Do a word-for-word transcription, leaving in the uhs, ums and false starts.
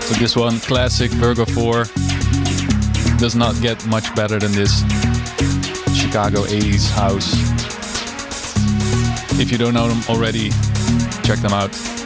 But this one, classic Virgo four, does not get much better than this Chicago eighties house. If you don't know them already, check them out.